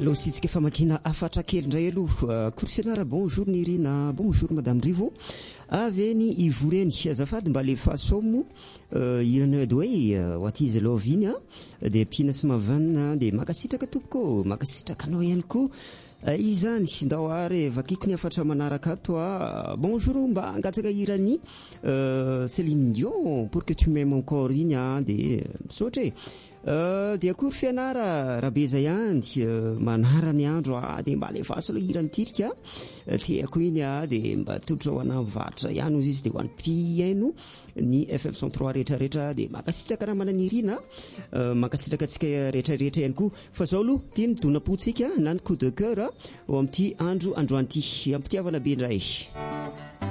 Allô, sitsika famakina afatra kely indray aloha. Korfianara, bonjour Nirina, bonjour Madame Rivo. Aveny ivoreny azafady mba le fasomo irana hoe watizy loviny dia pina sy mavanina dia makasitraka tompoko makasitraka anao ihany koa izany ndao ary vakiko ny afatra manaraka ato bonjour mba angataka irany Céline Dion pour que tu m'aimes encore iny dia misaotra dia akory fianara rabe zay andy manara ny andro dia mba alefaso aloha irany tirika tiako iny dia mba toditra ho anavatra ihany ozy izy dia ho an'ny piaino ny FM 103 rehetrarehetra dia makasitraka raha manana irina makasitraka antsika rehetrarehetra ihany koa fa zao aloha tia ny donapotsika na ny coup de cœur ao amin'ity androany ity ampitiavana be indray